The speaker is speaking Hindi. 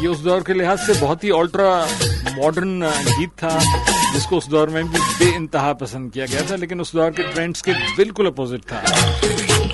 ये उस दौर के लिहाज से बहुत ही अल्ट्रा मॉडर्न गीत था, जिसको उस दौर में भी बेइंतहा पसंद किया गया था, लेकिन उस दौर के ट्रेंड्स के बिल्कुल अपोजिट था।